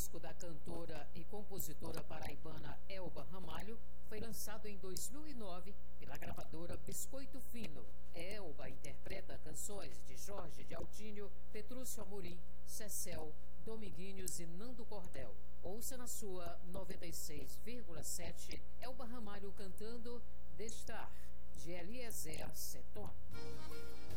disco da cantora e compositora paraibana Elba Ramalho foi lançado em 2009 pela gravadora Biscoito Fino. Elba interpreta canções de Jorge de Altínio, Petrúcio Amorim, Cecel, Dominguinhos e Nando Cordel. Ouça na sua 96,7 Elba Ramalho cantando Destar, de Eliezer Seton.